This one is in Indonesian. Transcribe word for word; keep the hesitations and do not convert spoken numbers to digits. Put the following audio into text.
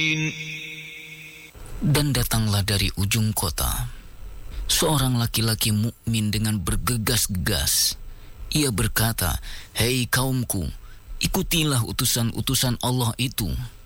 Dan datanglah dari ujung kota seorang laki-laki mukmin dengan bergegas-gegas. Ia berkata, "Hei kaumku, ikutilah utusan-utusan Allah itu."